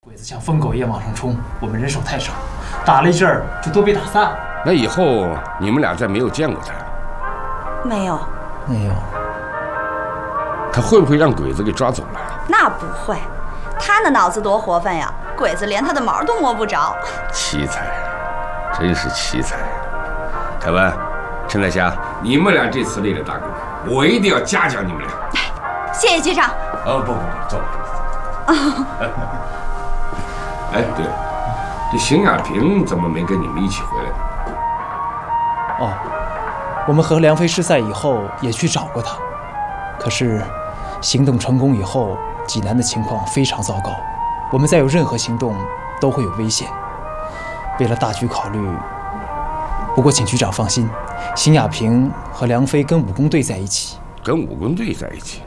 鬼子像疯狗一样往上冲，我们人手太少，打了一阵儿就都被打散了。 那以后你们俩再没有见过他？ 没有。 他会不会让鬼子给抓走了？ 那不会，他那脑子多活泛呀，鬼子连他的毛都摸不着。 奇才，真是奇才！凯文、陈在霞，你们俩这次立了大功，我一定要嘉奖你们俩。 谢谢局长。 不，走。哎，对了，这邢亚平怎么没跟你们一起回来呢？ 哦，我们和梁飞失散以后也去找过他，可是行动成功以后，济南的情况非常糟糕，我们再有任何行动都会有危险。为了大局考虑，不过请局长放心，邢亚平和梁飞跟武工队在一起。 跟武工队在一起？